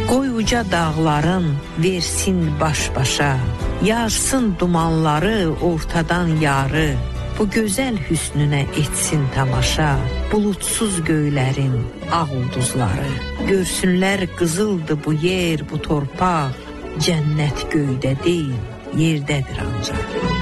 Qoy uca dağların versin baş-başa, yarsın dumanları ortadan yarı, bu gözəl hüsnünə etsin tamaşa, bulutsuz göylərin ağ ulduzları. Görsünlər qızıldı bu yer, bu torpaq, cənnət göydə deyil, yerdədir ancaq.